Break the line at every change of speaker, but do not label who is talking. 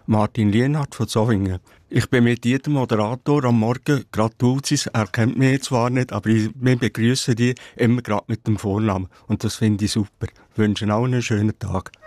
Martin Lienhardt von Zofingen. Ich bin mit jedem Moderator am Morgen gerade Duzis. Er kennt mich zwar nicht, aber wir begrüßen die immer gerade mit dem Vornamen. Und das finde ich super. Ich wünsche allen einen schönen Tag.